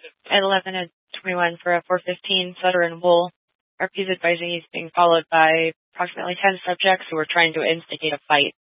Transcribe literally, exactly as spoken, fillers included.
at eleven and twenty-one for a four fifteen Sutter and Wool. R P is advising he's being followed by approximately ten subjects who are trying to instigate a fight.